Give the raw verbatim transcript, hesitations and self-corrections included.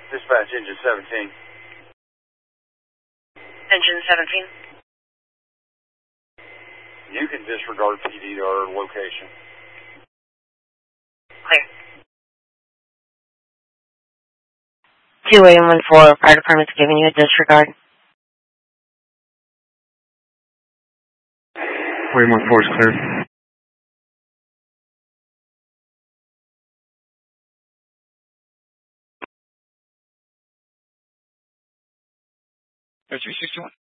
Dispatch, engine seventeen. Engine seventeen. You can disregard P D or location. Clear. two William one four, fire department's giving you a disregard. William one four is clear. three sixty-one.